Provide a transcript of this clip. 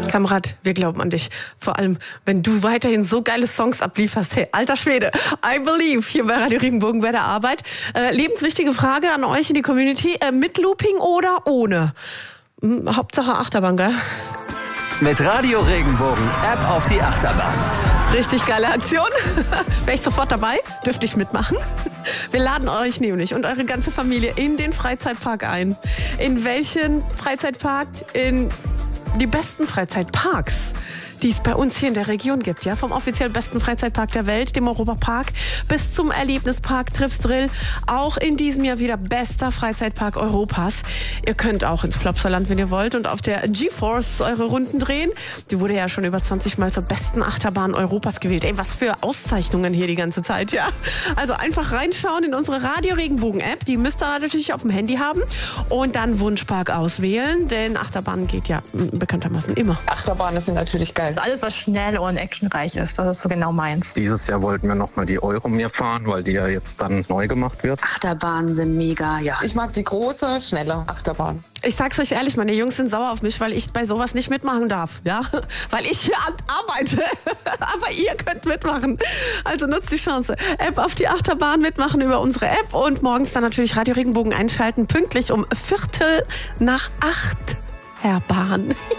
Kamrat, wir glauben an dich. Vor allem, wenn du weiterhin so geile Songs ablieferst. Hey, alter Schwede, I believe, hier bei Radio Regenbogen bei der Arbeit. Lebenswichtige Frage an euch in die Community. Mit Looping oder ohne? Hauptsache Achterbahn, gell? Mit Radio Regenbogen, App auf die Achterbahn. Richtig geile Aktion. Wäre ich sofort dabei? Dürfte ich mitmachen? Wir laden euch nämlich und eure ganze Familie in den Freizeitpark ein. In welchen Freizeitpark? In die besten Freizeitparks, die es bei uns hier in der Region gibt, ja, vom offiziell besten Freizeitpark der Welt, dem Europapark, bis zum Erlebnispark Trips Drill, auch in diesem Jahr wieder bester Freizeitpark Europas. Ihr könnt auch ins Plopsaland, wenn ihr wollt, und auf der GeForce eure Runden drehen. Die wurde ja schon über 20 Mal zur besten Achterbahn Europas gewählt. Ey, was für Auszeichnungen hier die ganze Zeit, ja. Also einfach reinschauen in unsere Radio Regenbogen App, die müsst ihr natürlich auf dem Handy haben, und dann Wunschpark auswählen, denn Achterbahn geht ja bekanntermaßen immer. Achterbahnen sind natürlich geil. Alles, was schnell und actionreich ist, das ist so genau meins. Dieses Jahr wollten wir nochmal die Euromir fahren, weil die ja jetzt dann neu gemacht wird. Achterbahnen sind mega, ja. Ich mag die große, schnelle Achterbahn. Ich sag's euch ehrlich, meine Jungs sind sauer auf mich, weil ich bei sowas nicht mitmachen darf, ja? Weil ich hier arbeite. Aber ihr könnt mitmachen. Also nutzt die Chance. App auf die Achterbahn mitmachen über unsere App und morgens dann natürlich Radio Regenbogen einschalten, pünktlich um 7:45, Herr Bahn.